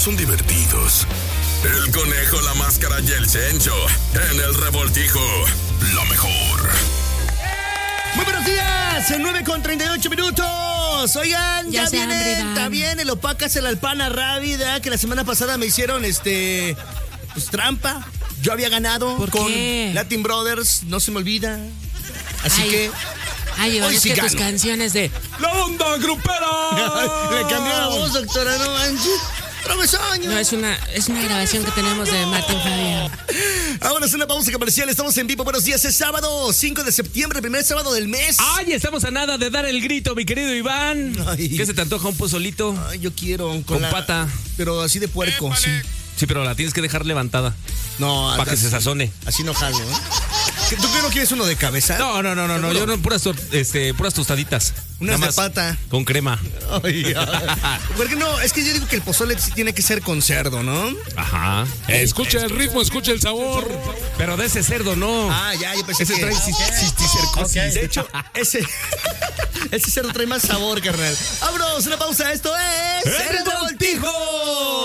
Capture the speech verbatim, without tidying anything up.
son divertidos. El conejo, la máscara y el Chencho. En el revoltijo, lo mejor. Muy buenos días, nueve con treinta y ocho minutos. Oigan, ya, ya viene, está bien, el opacas el Alpana Rábida, que la semana pasada me hicieron este pues trampa. Yo había ganado con qué? Latin Brothers, no se me olvida. Así ay, que ay, hoy es sí que gano. tus canciones de ¡La onda grupera! Le cambió la voz, doctora, no manches. Travesaño. No, es una, es una grabación que tenemos de Martín Fabio. Ahora es una pausa comercial, estamos en vivo. Buenos días, es sábado cinco de septiembre, primer sábado del mes. ¡Ay, estamos a nada de dar el grito, mi querido Iván! Ay. ¿Qué se te antoja, un pozolito? Ay, yo quiero con, Con la- pata. Pero así de puerco, sí. Sí, pero la tienes que dejar levantada No, para que así- se sazone. Así no jalo, ¿eh? ¿Que ¿Tú qué no quieres uno de cabeza? No, no, no, no, no, yo no, puras, tor- este, puras tostaditas. Unas Nada de pata. Con crema. Ay, ay. Porque no, es que yo digo que el pozole sí tiene que ser con cerdo, ¿no? Ajá. Escucha el ritmo, escucha el sabor. Pero de ese cerdo, no. Ah, ya, yo pensé Ese que... trae cis- cisticercosis. Ok, de hecho, ese... ese cerdo trae más sabor, carnal. ¡Vámonos! Una pausa, esto es... ¡El Revoltijo!